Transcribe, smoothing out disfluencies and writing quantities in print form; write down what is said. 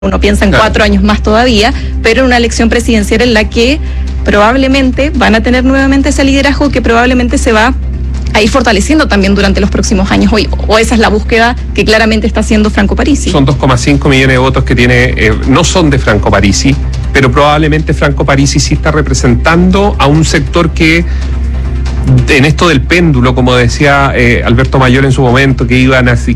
Uno piensa en 4 años más todavía, pero en una elección presidencial en la que probablemente van a tener nuevamente ese liderazgo que probablemente se va a ir fortaleciendo también durante los próximos años. O esa es la búsqueda que claramente está haciendo Franco Parisi. Son 2,5 millones de votos que tiene, no son de Franco Parisi, pero probablemente Franco Parisi sí está representando a un sector que, en esto del péndulo, como decía Alberto Mayor en su momento, que iban así